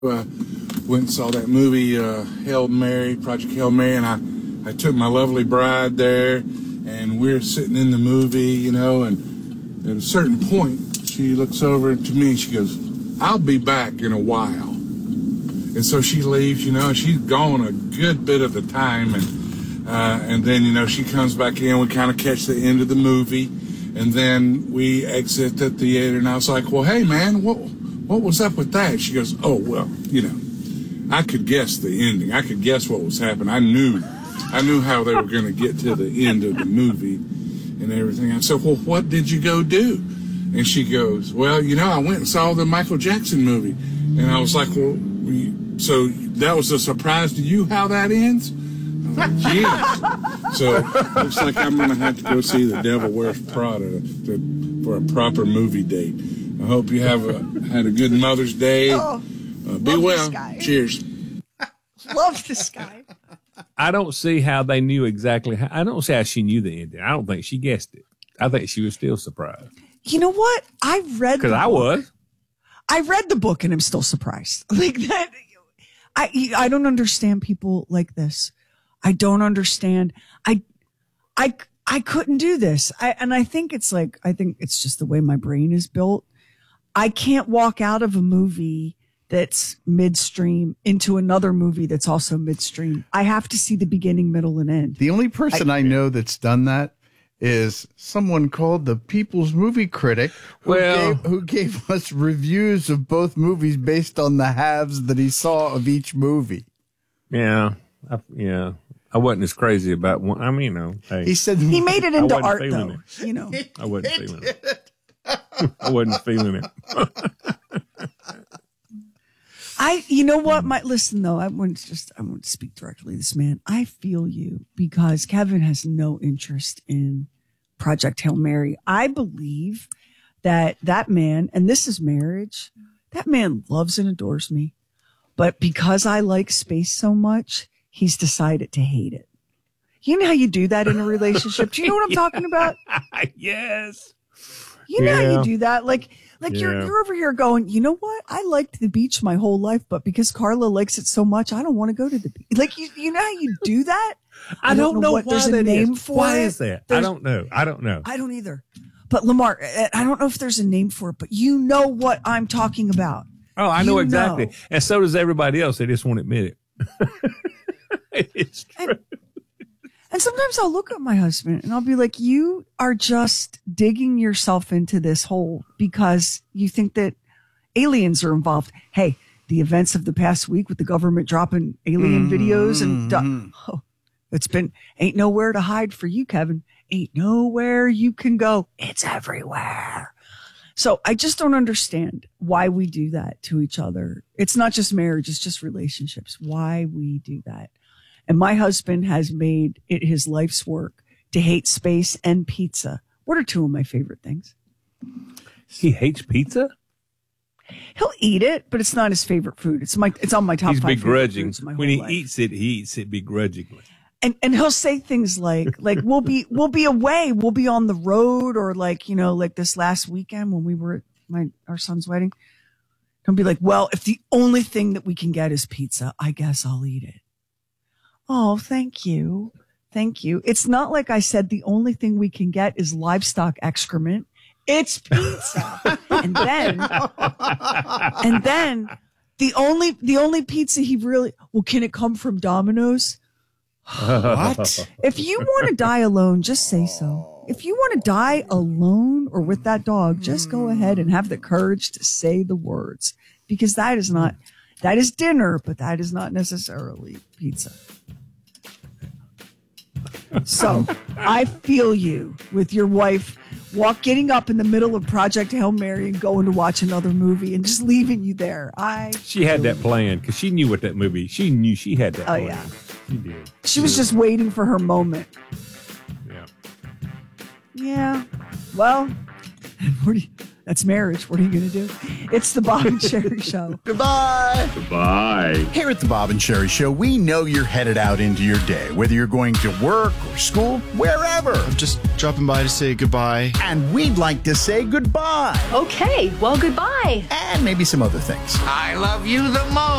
uh, went and saw that movie, Hail Mary, Project Hail Mary, and I took my lovely bride there, and we're sitting in the movie, you know, and at a certain point, she looks over to me and she goes, "I'll be back in a while." And so she leaves, you know, and she's gone a good bit of the time, and then, you know, she comes back in, we kind of catch the end of the movie, and then we exit the theater, and I was like, "Well, hey, man, what was up with that?" She goes, "Oh, well, you know, I could guess the ending. I could guess what was happening. I knew how they were going to get to the end of the movie and everything." I said, "Well, what did you go do?" And she goes, "Well, you know, I went and saw the Michael Jackson movie." And I was like, "Well, so that was a surprise to you how that ends?" I'm like, "Yeah." So looks like I'm going to have to go see The Devil Wears Prada for a proper movie date. I hope you have had a good Mother's Day. Be well. Cheers. Love this guy. I don't see how they knew exactly. I don't see how she knew the ending. I don't think she guessed it. I think she was still surprised. You know what? I read because I was. I read the book and I'm still surprised. Like that. I don't understand people like this. I don't understand. I couldn't do this. I think it's just the way my brain is built. I can't walk out of a movie that's midstream into another movie that's also midstream. I have to see the beginning, middle, and end. The only person I know that's done that is someone called the People's Movie Critic, who gave us reviews of both movies based on the halves that he saw of each movie. Yeah. I wasn't as crazy about one. I mean, you know, hey, he said he made it into art, though. It. You know, I wasn't feeling it. I wasn't feeling it. You know what? Listen though. I wouldn't speak directly to this man. I feel you because Kevin has no interest in Project Hail Mary. I believe that man, and this is marriage, that man loves and adores me, but because I like space so much, he's decided to hate it. You know how you do that in a relationship? Do you know what I'm talking about? Yes. You know how you do that? Like you're over here going, you know what? I liked the beach my whole life, but because Carla likes it so much, I don't want to go to the beach. Like you know how you do that? I don't know what there's a name for it. Why is that? I don't know. I don't either. But Lamar, I don't know if there's a name for it, but you know what I'm talking about. Oh, I know exactly. And so does everybody else. They just won't admit it. It's true. And sometimes I'll look at my husband and I'll be like, you are just digging yourself into this hole because you think that aliens are involved. Hey, the events of the past week with the government dropping alien videos and ain't nowhere to hide for you, Kevin. Ain't nowhere you can go. It's everywhere. So I just don't understand why we do that to each other. It's not just marriage. It's just relationships. Why we do that. And my husband has made it his life's work to hate space and pizza. What are two of my favorite things? He hates pizza? He'll eat it, but it's not his favorite food. It's on my top 5 He's begrudging. When he eats it begrudgingly. And he'll say things like we'll be away, we'll be on the road, or like this last weekend when we were at our son's wedding. He'll be like, well, if the only thing that we can get is pizza, I guess I'll eat it. Oh, thank you. Thank you. It's not like I said the only thing we can get is livestock excrement. It's pizza. and then the only pizza he really, well, can it come from Domino's? What? If you want to die alone, just say so. If you want to die alone or with that dog, just go ahead and have the courage to say the words, because that is dinner, but that is not necessarily pizza. So I feel you with your wife getting up in the middle of Project Hail Mary and going to watch another movie and just leaving you there. She had that plan because she knew what that movie. She knew she had that plan. Yeah. She did. She was just waiting for her moment. Yeah. Yeah. Well, That's marriage. What are you going to do? It's the Bob and Sherry Show. Goodbye. Goodbye. Here at the Bob and Sherry Show, we know you're headed out into your day, whether you're going to work or school, wherever. I'm just dropping by to say goodbye. And we'd like to say goodbye. Okay, well, goodbye. And maybe some other things. I love you the most.